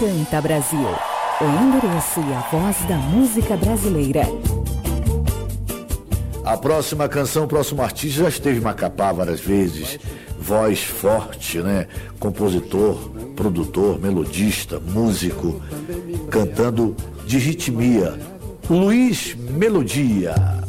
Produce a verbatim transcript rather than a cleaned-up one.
Canta Brasil, o endereço e a voz da música brasileira. A próxima canção, o próximo artista já esteve em Macapá várias vezes. Voz forte, né? Compositor, produtor, melodista, músico, cantando de ritmia. Luiz Melodia.